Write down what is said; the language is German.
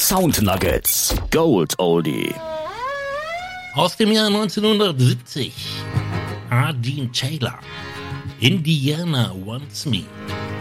Sound Nuggets, Gold Oldie. Aus dem Jahr 1970. Ardeen Taylor. Indiana Wants Me.